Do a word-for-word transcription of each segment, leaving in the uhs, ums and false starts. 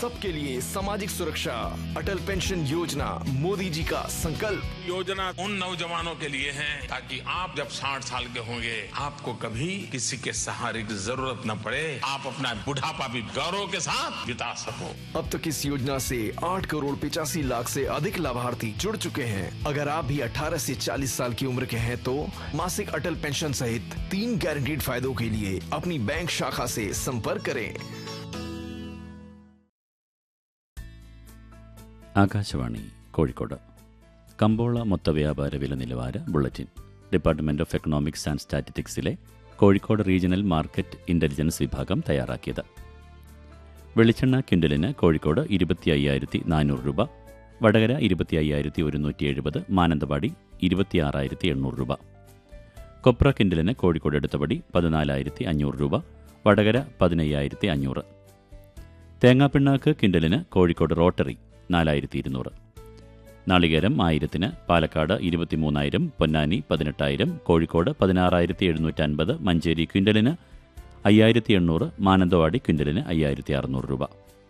सबके लिए सामाजिक सुरक्षा, अटल पेंशन योजना मोदी जी का संकल्प। योजना उन नौजवानों के लिए है ताकि आप जब साठ साल के होंगे आपको कभी किसी के सहारे की जरूरत न पड़े, आप अपना बुढ़ापा भी गौरव के साथ बिता सको। अब तक इस योजना से आठ करोड़ पिचासी लाख से अधिक लाभार्थी जुड़ चुके हैं। अगर आप भी अठारह से चालीस साल की उम्र के हैं तो मासिक अटल पेंशन सहित तीन गारंटीड फायदों के लिए अपनी बैंक शाखा से संपर्क करें। ആകാശവാണി കോഴിക്കോട്. കമ്പോള മൊത്തവ്യാപാര വില നിലവാര bulletin. Department of economics and സ്റ്റാറ്റിസ്റ്റിക്സിലെ Kozhikode regional market intelligence വിഭാഗം തയ്യാറാക്കിയത്. വെളിച്ചെണ്ണ ക്വിൻ്റലിന് കോഴിക്കോട് ഇരുപത്തി അയ്യായിരത്തി നാനൂറ് രൂപ, വടകര ഇരുപത്തി അയ്യായിരത്തി ഒരുന്നൂറ്റി എഴുപത്, മാനന്തവാടി ഇരുപത്തി ആറായിരത്തി എണ്ണൂറ് രൂപ. കൊപ്ര ക്വിൻ്റലിന് കോഴിക്കോട് എടുത്തപടി പതിനാലായിരത്തി അഞ്ഞൂറ് രൂപ, വടകര പതിനയ്യായിരത്തി അഞ്ഞൂറ്. തേങ്ങാപ്പിണ്ണാക്ക് ക്വിൻ്റലിന് കോഴിക്കോട് റോട്ടറി നാലായിരത്തി ഇരുന്നൂറ്. നാളികേരം ആയിരത്തിന് പാലക്കാട് ഇരുപത്തി മൂന്നായിരം, പൊന്നാനി പതിനെട്ടായിരം, കോഴിക്കോട് പതിനാറായിരത്തി എഴുന്നൂറ്റി അൻപത്, മഞ്ചേരി ക്വിൻ്റലിന് അയ്യായിരത്തി എണ്ണൂറ്, മാനന്തവാടി ക്വിൻ്റലിന് അയ്യായിരത്തി അറുന്നൂറ് രൂപ.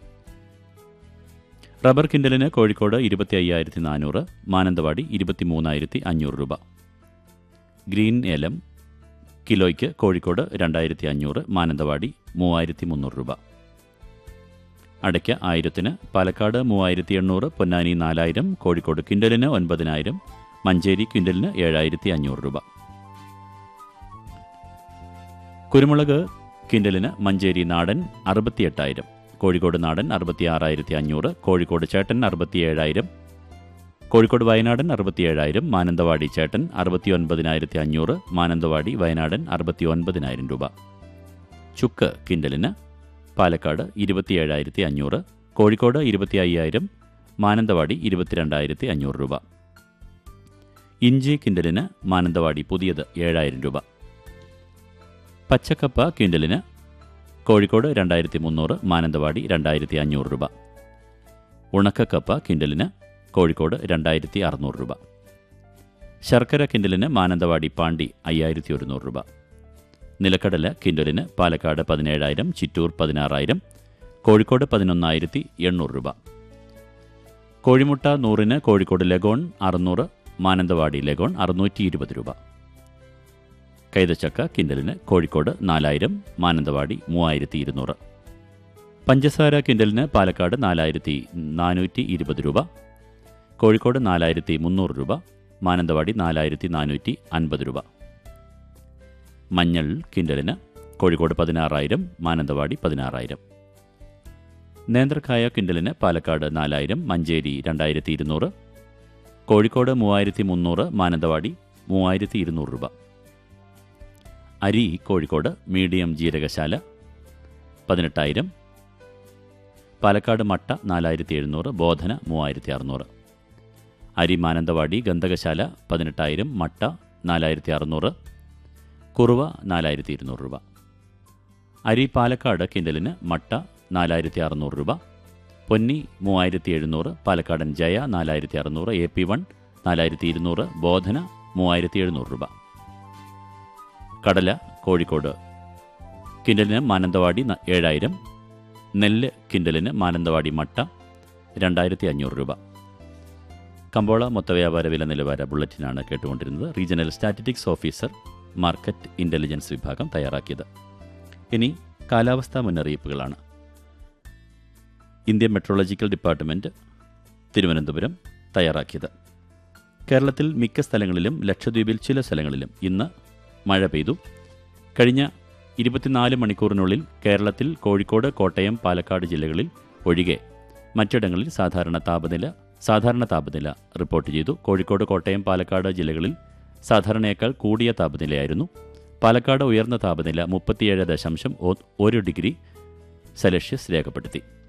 റബ്ബർ ക്വിൻ്റലിന് കോഴിക്കോട് ഇരുപത്തി അയ്യായിരത്തി നാനൂറ്, മാനന്തവാടി ഇരുപത്തി മൂന്നായിരത്തി അഞ്ഞൂറ് രൂപ. ഗ്രീൻ ഏലം കിലോയ്ക്ക് കോഴിക്കോട് രണ്ടായിരത്തി അഞ്ഞൂറ്, മാനന്തവാടി മൂവായിരത്തി മുന്നൂറ് രൂപ. അടയ്ക്ക ആയിരത്തിന് പാലക്കാട് മൂവായിരത്തി എണ്ണൂറ്, പൊന്നാനി നാലായിരം, കോഴിക്കോട് ക്വിൻ്റലിന് ഒൻപതിനായിരം, മഞ്ചേരി ക്വിൻ്റലിന് ഏഴായിരത്തി അഞ്ഞൂറ് രൂപ. കുരുമുളക് ക്വിൻ്റലിന് മഞ്ചേരി നാടൻ അറുപത്തിയെട്ടായിരം, കോഴിക്കോട് നാടൻ അറുപത്തി ആറായിരത്തി അഞ്ഞൂറ്, കോഴിക്കോട് ചേട്ടൻ അറുപത്തി ഏഴായിരം, കോഴിക്കോട് വയനാടൻ അറുപത്തിയേഴായിരം, മാനന്തവാടി ചേട്ടൻ അറുപത്തി ഒൻപതിനായിരത്തി അഞ്ഞൂറ്, മാനന്തവാടി വയനാടൻ അറുപത്തി ഒൻപതിനായിരം രൂപ. ചുക്ക് ക്വിൻ്റലിന് പാലക്കാട് ഇരുപത്തിയേഴായിരത്തി അഞ്ഞൂറ്, കോഴിക്കോട് ഇരുപത്തി അയ്യായിരം, മാനന്തവാടി ഇരുപത്തിരണ്ടായിരത്തി അഞ്ഞൂറ് രൂപ. ഇഞ്ചി ക്വിൻ്റലിന് മാനന്തവാടി പുതിയത് ഏഴായിരം രൂപ. പച്ചക്കപ്പ ക്വിൻ്റലിന് കോഴിക്കോട് രണ്ടായിരത്തി മുന്നൂറ്, മാനന്തവാടി രണ്ടായിരത്തി അഞ്ഞൂറ് രൂപ. ഉണക്കക്കപ്പ ക്വിൻ്റലിന് കോഴിക്കോട് രണ്ടായിരത്തി അറുന്നൂറ് രൂപ. ശർക്കര ക്വിൻ്റലിന് മാനന്തവാടി പാണ്ടി അയ്യായിരത്തി ഒരുന്നൂറ് രൂപ. നിലക്കടല ക്വിൻ്റലിന് പാലക്കാട് പതിനേഴായിരം, ചിറ്റൂർ പതിനാറായിരം, കോഴിക്കോട് പതിനൊന്നായിരത്തി എണ്ണൂറ് രൂപ. കോഴിമുട്ട നൂറിന് കോഴിക്കോട് ലഗോൺ അറുന്നൂറ്, മാനന്തവാടി ലഗോൺ അറുന്നൂറ്റി ഇരുപത് രൂപ. കൈതച്ചക്ക ക്വിൻ്റലിന് കോഴിക്കോട് നാലായിരം, മാനന്തവാടി മൂവായിരത്തി ഇരുന്നൂറ്. പഞ്ചസാര ക്വിൻ്റലിന് പാലക്കാട് നാലായിരത്തി നാനൂറ്റി ഇരുപത് രൂപ, കോഴിക്കോട് നാലായിരത്തി മുന്നൂറ് രൂപ, മാനന്തവാടി നാലായിരത്തി നാനൂറ്റി അൻപത് രൂപ. മഞ്ഞൾ ക്വിൻ്റലിന് കോഴിക്കോട് പതിനാറായിരം, മാനന്തവാടി പതിനാറായിരം. നേന്ത്രക്കായ ക്വിൻ്റലിന് പാലക്കാട് നാലായിരം, മഞ്ചേരി രണ്ടായിരത്തി ഇരുന്നൂറ്, കോഴിക്കോട് മൂവായിരത്തി മുന്നൂറ്, മാനന്തവാടി മൂവായിരത്തി ഇരുന്നൂറ് രൂപ. അരി കോഴിക്കോട് മീഡിയം ജീരകശാല പതിനെട്ടായിരം, പാലക്കാട് മട്ട നാലായിരത്തി എഴുന്നൂറ്, ബോധന മൂവായിരത്തി അറുന്നൂറ്. അരി മാനന്തവാടി ഗന്ധകശാല പതിനെട്ടായിരം, മട്ട നാലായിരത്തി അറുന്നൂറ്, കുറുവ നാലായിരത്തി ഇരുന്നൂറ് രൂപ. അരി പാലക്കാട് ക്വിൻ്റലിന് മട്ട നാലായിരത്തി അറുന്നൂറ് രൂപ, പൊന്നി മൂവായിരത്തി എഴുന്നൂറ്, പാലക്കാടൻ ജയ നാലായിരത്തി അറുന്നൂറ്, എ പി വൺ നാലായിരത്തി ഇരുന്നൂറ്, ബോധന മൂവായിരത്തി എഴുന്നൂറ് രൂപ. കടല കോഴിക്കോട് ക്വിൻ്റലിന് മാനന്തവാടി ഏഴായിരം, നെല്ല് ക്വിൻ്റലിന് മാനന്തവാടി മട്ട രണ്ടായിരത്തി അഞ്ഞൂറ് രൂപ. കമ്പോള മൊത്തവ്യാപാര വില നിലവാര ബുള്ളറ്റിനാണ് കേട്ടുകൊണ്ടിരുന്നത്. Regional statistics officer market intelligence വിഭാഗം തയ്യാറാക്കിയത്. ഇനി കാലാവസ്ഥാ മുന്നറിയിപ്പുകളാണ്. ഇന്ത്യൻ മെട്രോളജിക്കൽ ഡിപ്പാർട്ട്മെൻറ്റ് തിരുവനന്തപുരം തയ്യാറാക്കിയത്. കേരളത്തിൽ മിക്ക സ്ഥലങ്ങളിലും ലക്ഷദ്വീപിൽ ചില സ്ഥലങ്ങളിലും ഇന്ന് മഴ പെയ്തു. കഴിഞ്ഞ ഇരുപത്തിനാല് മണിക്കൂറിനുള്ളിൽ കേരളത്തിൽ കോഴിക്കോട്, കോട്ടയം, പാലക്കാട് ജില്ലകളിൽ ഒഴികെ മറ്റിടങ്ങളിൽ സാധാരണ താപനില സാധാരണ താപനില റിപ്പോർട്ട് ചെയ്തു. കോഴിക്കോട്, കോട്ടയം, പാലക്കാട് ജില്ലകളിൽ സാധാരണയേക്കാൾ കൂടിയ താപനിലയായിരുന്നു. പാലക്കാട് ഉയർന്ന താപനില മുപ്പത്തിയേഴ് ദശാംശം ഒരു ഡിഗ്രി സെൽഷ്യസ് രേഖപ്പെടുത്തി.